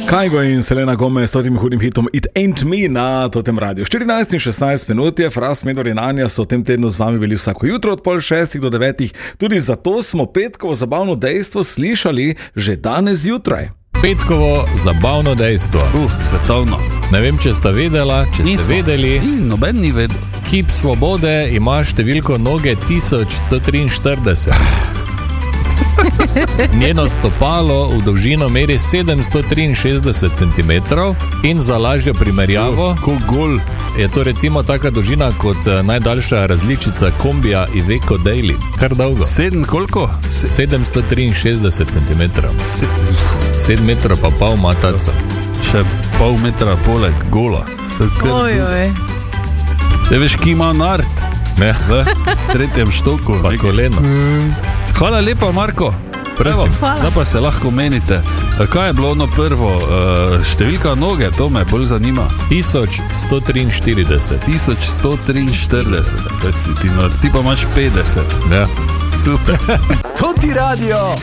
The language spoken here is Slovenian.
Kajgo in Selena Gomez s tem hudim hitom It Ain't Me na tem radiju. 14 in 16 minut je, Fras, Medvard in Anja so v tem tednu z vami bili vsako jutro od 5:30 do 9. Tudi zato smo petkovo zabavno dejstvo slišali že danes zjutraj. Petkovo zabavno dejstvo. Svetovno. Ne vem, če ste vedela, ste vedeli. Noben ni vedel. Kip Svobode ima številko noge 1143. Njeno stopalo v dolžino meri 763 cm in za lažjo primerjavo je to recimo taka dolžina kot najdaljša različica kombija Iveco Daily. Kar dolgo. 763 cm. 7 metrov pa pol mataca. Še pol metra poleg gola. Ojoj. Ne veš, ki ima nard. Ne. V tretjem štoku. Pa koleno. Hvala lepa, Marko. Prosim. Zdaj pa se lahko menite, kaj je bilo ono prvo, številka noge, to me bolj zanima. 1143. 1143, ti pa imaš 50. Ja. Super. To ti radio.